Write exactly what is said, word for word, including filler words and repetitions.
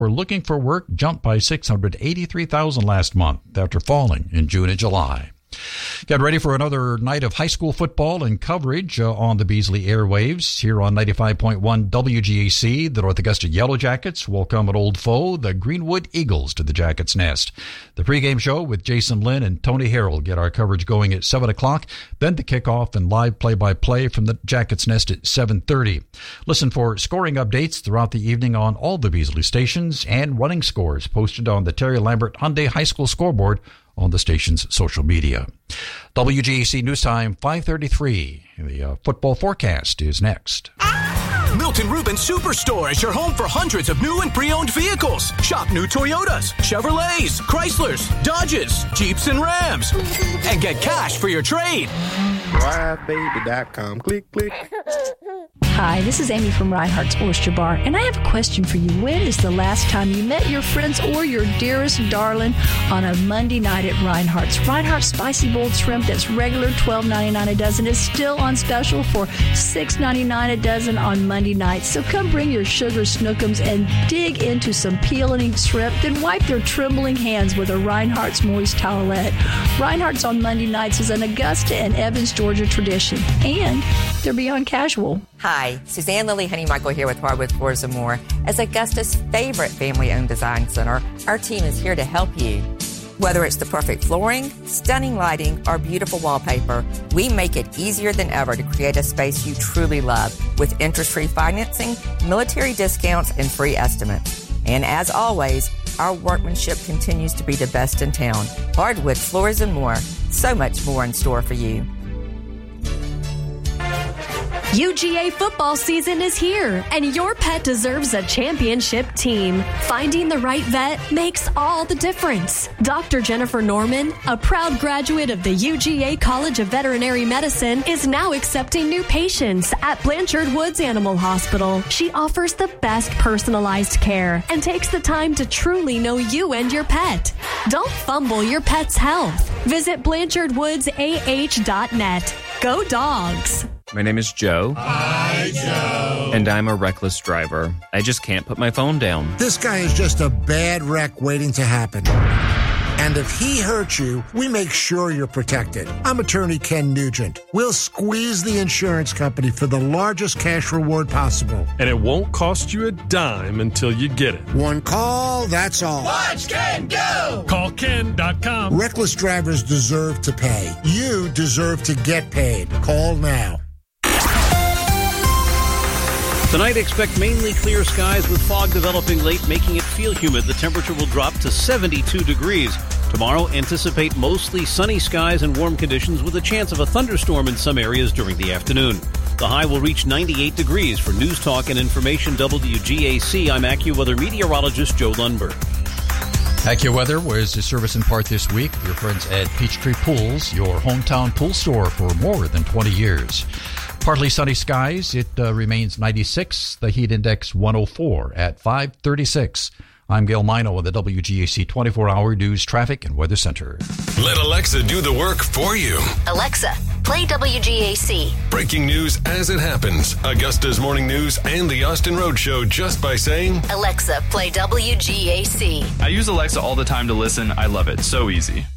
who are looking for work jumped by six hundred eighty-three thousand last month after falling in June and July. Get ready for another night of high school football and coverage uh, on the Beasley airwaves. Here on ninety-five point one W G A C, the North Augusta Yellow Jackets welcome an old foe, the Greenwood Eagles, to the Jackets' nest. The pregame show with Jason Lynn and Tony Harrell get our coverage going at seven o'clock, then the kickoff and live play-by-play from the Jackets' nest at seven thirty. Listen for scoring updates throughout the evening on all the Beasley stations and running scores posted on the Terry Lambert Hyundai High School scoreboard on the station's social media. W G A C News Time, five thirty-three. The uh, football forecast is next. Milton Rubin Superstore is your home for hundreds of new and pre-owned vehicles. Shop new Toyotas, Chevrolets, Chryslers, Dodges, Jeeps, and Rams. And get cash for your trade. Ride Baby dot com. Click, click. Hi, this is Amy from Reinhardt's Oyster Bar, and I have a question for you. When is the last time you met your friends or your dearest darling on a Monday night at Reinhardt's? Reinhardt's Spicy Boiled Shrimp that's regular twelve ninety-nine a dozen is still on special for six ninety-nine a dozen on Monday nights. So come bring your sugar snookums and dig into some peeling shrimp, then wipe their trembling hands with a Reinhardt's Moist Towelette. Reinhardt's on Monday nights is an Augusta and Evans, Georgia tradition, and they're beyond casual. Hi, Suzanne Lily Honeymichael here with Hardwood Floors and More. As Augusta's favorite family-owned design center, our team is here to help you. Whether it's the perfect flooring, stunning lighting, or beautiful wallpaper, we make it easier than ever to create a space you truly love with interest-free financing, military discounts, and free estimates. And as always, our workmanship continues to be the best in town. Hardwood Floors and More. So much more in store for you. U G A football season is here, and your pet deserves a championship team. Finding the right vet makes all the difference. Doctor Jennifer Norman, a proud graduate of the U G A College of Veterinary Medicine, is now accepting new patients at Blanchard Woods Animal Hospital. She offers the best personalized care and takes the time to truly know you and your pet. Don't fumble your pet's health. Visit blanchard woods a h dot net. Go Dogs! My name is Joe. Hi, Joe. And I'm a reckless driver. I just can't put my phone down. This guy is just a bad wreck waiting to happen. And if he hurts you, we make sure you're protected. I'm attorney Ken Nugent. We'll squeeze the insurance company for the largest cash reward possible. And it won't cost you a dime until you get it. One call, that's all. Watch Ken go! Call ken dot com. Reckless drivers deserve to pay. You deserve to get paid. Call now. Tonight, expect mainly clear skies with fog developing late, making it feel humid. The temperature will drop to seventy-two degrees. Tomorrow, anticipate mostly sunny skies and warm conditions with a chance of a thunderstorm in some areas during the afternoon. The high will reach ninety-eight degrees. For News Talk and Information W G A C, I'm AccuWeather meteorologist Joe Lundberg. AccuWeather was a service in part this week. Your friends at Peachtree Pools, your hometown pool store for more than twenty years. Partly sunny skies. It uh, remains ninety-six. The heat index one oh four at five thirty-six. I'm Gail Mino with the W G A C twenty-four hour News, Traffic, and Weather Center. Let Alexa do the work for you. Alexa, play W G A C. Breaking news as it happens. Augusta's Morning News and the Austin Road Show just by saying, Alexa, play W G A C. I use Alexa all the time to listen. I love it. So easy.